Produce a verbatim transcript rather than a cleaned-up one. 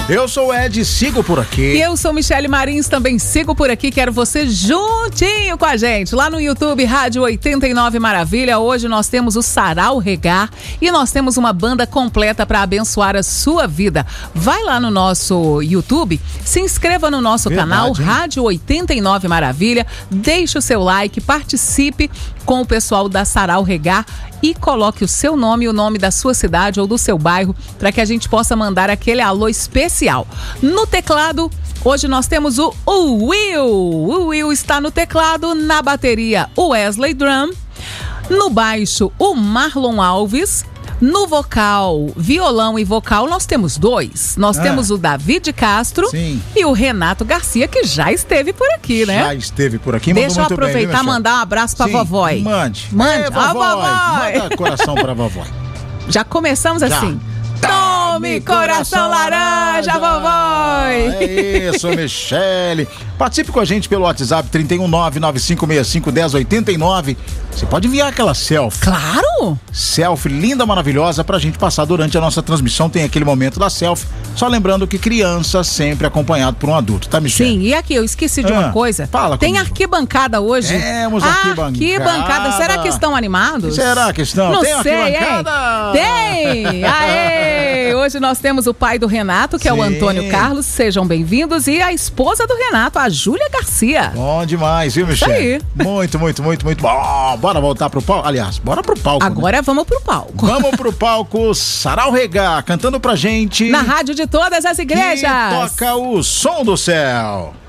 Eu sou o Ed, sigo por aqui. E eu sou Michele Marins, também sigo por aqui. Quero você juntinho com a gente. Lá no YouTube, Rádio oitenta e nove Maravilha. Hoje nós temos o Sarau Regar e nós temos uma banda completa para abençoar a sua vida. Vai lá no nosso YouTube, se inscreva no nosso Verdade, canal, hein? Rádio oitenta e nove Maravilha. Deixe o seu like, participe com o pessoal da Sarau Regar e coloque o seu nome e o nome da sua cidade ou do seu bairro para que a gente possa mandar aquele alô especial. No teclado, hoje nós temos o, o Will. O Will está no teclado, na bateria o Wesley Drum, no baixo o Marlon Alves, no vocal, violão e vocal nós temos dois. Nós Ah. temos o David Castro Sim. e o Renato Garcia, que já esteve por aqui, né? Já esteve por aqui. Deixa eu mandou muito bem, aproveitar e viu, mandar um abraço pra Sim, vovói. Mande. Mande. É, Ah, vovói. vovói. Manda coração pra vovói. Já começamos Já. assim. Tome coração laranja, vovói! É isso, Michele. Participe com a gente pelo WhatsApp trinta e um nove nove cinco seis cinco um zero oito nove. Você pode enviar aquela selfie. Claro! Selfie linda, maravilhosa pra gente passar durante a nossa transmissão. Tem aquele momento da selfie. Só lembrando que criança sempre acompanhado por um adulto, tá, Michele? Sim, e aqui eu esqueci de Ah, uma coisa. fala Tem comigo. arquibancada hoje. Temos arquibancada. Arquibancada. Será que estão animados? Será que estão? Não Tem sei, hein? arquibancada? Tem! Aê! Hoje nós temos o pai do Renato, que é o Sim. Antônio Carlos. Sejam bem-vindos. E a esposa do Renato, a Júlia Garcia. Bom demais, viu, Michele? aí. Muito, muito, muito, muito bom. Bora voltar pro palco? Aliás, bora pro palco. Agora vamos pro palco. Né? Vamos pro palco. Sarau Regar cantando pra gente. Na rádio de todas as igrejas. E toca o som do céu.